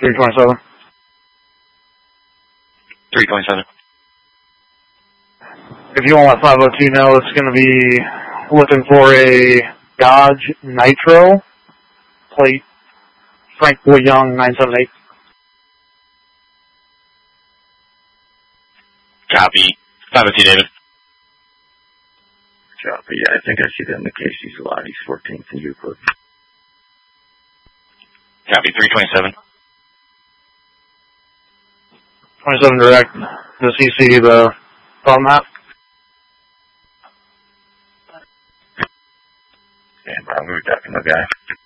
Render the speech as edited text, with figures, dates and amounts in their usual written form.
327. 327. If you want to let 502 know, it's going to be looking for a Dodge Nitro, plate Frank Young 978. Copy. 502, David. Copy. Yeah, I think I see them in Casey's lot. He's 14th in Euclid. Copy. 327. 27 direct. Does he see the problem map? Yeah, bro, we're talking to the guy.